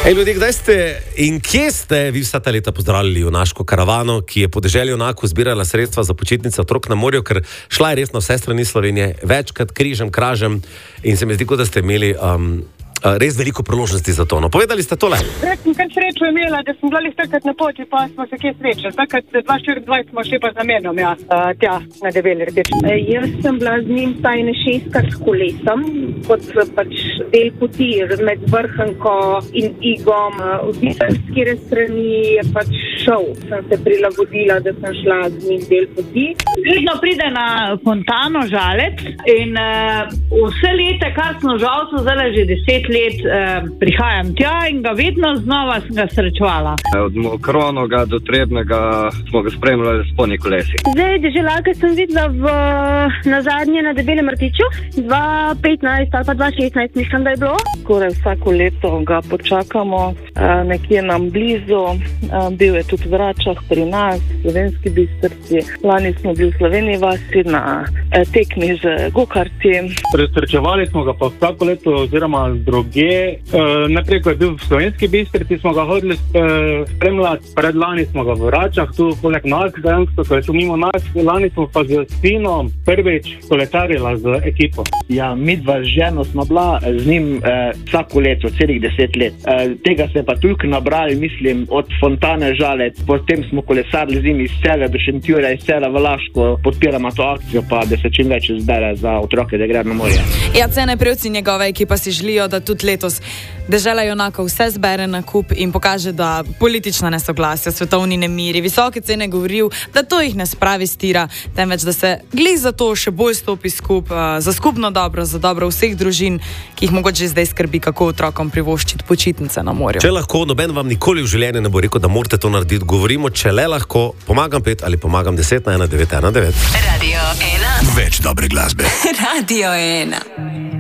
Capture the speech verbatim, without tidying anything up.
Ej, ljudje, kdaj ste in kje ste vi vsa ta leta pozdravljali junaško karavano, ki je po deželi junakov zbirala sredstva za počitnice otrok na morju, ker šla je res na vse strani Slovenije, večkrat križem, kražem in se mi zdi, kot da ste imeli um, res veliko priložnosti za to. No, povedali ste tole. Res sem kar srečo imela, da sem bila lih takrat na poti, pa smo se kje srečali. Takrat dva tisoč štiriindvajset smo šli pa z namenom, ja, tja, na Debeli rdeči. E, jaz sem bila z njim staj ne šestkrat s kolesom, kot pač del poti med Vrhnko in Igom. V kire strani je pač šel. Sem se prilagodila, da sem šla z njim del poti. Vedno pride na Fontano Žalec in uh, vse leta, kar smo žal so zdaj že deset let, uh, prihajam tja in ga vedno znova sem ga srečevala. Od Mokronoga do Trebnega smo ga spremljali s poni kolesi. Zdaj, deželake sem videla v, na zadnje na Debelem rtiču, dva tisoč petnajst ali pa dva tisoč šestnajst, mislim, da je bilo. Skoraj vsako leto ga počakamo, nekje nam blizu, bil je tudi v Račah pri nas, v Slovenski Bistrici. Lani smo bili v Sloveniji vasi na tekmi z gokarti. Srečevali smo ga pa vsako leto oziroma druge. Najprej, ko je bil v Slovenski Bistrici, smo ga hodili spremljati, predlani smo ga v Račah, tu poleg nas, dejansko, ko je tu mimo nas. Lani smo pa z sinom prvič koletarila z ekipo. Ja, midva z ženo smo bila z njim eh, vsako leto, celih deset let. Eh, tega se pa toliko nabrali, mislim, od Fontane Žalec, potem smo kolesarili z njim iz Celja do Šentjurja, iz Celja v Laško, podpiramo to akcijo, pa da se čim več zbere za otroke, da grejo na morje. Ja, cene prevci njegove ekipa si želijo, da tudi letos dežela junakov vse zbere na kup in pokaže, da politična nesoglasja, svetovni nemiri, visoke cene govoril, da to jih ne spravi stira, temveč da se glih za to še bolj stopi skup, za skupno dobro, za dobro vseh družin, ki jih mogoče zdaj skrbi, kako otrokom privoščiti počitnice na morju. Če lahko, noben vam nikoli v življenju ne bo rekel, da morate to narediti. Govorimo, če le lahko, pomagam pet ali pomagam deset na ena devet ena devet. Radio ena. Več dobre glasbe. Radio ena.